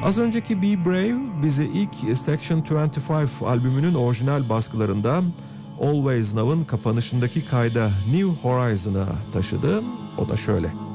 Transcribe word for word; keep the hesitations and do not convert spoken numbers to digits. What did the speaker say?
Az önceki Be Brave bizi ilk Section yirmi beş albümünün orijinal baskılarında Always Now'ın kapanışındaki kayda New Horizon'a taşıdı. O da şöyle.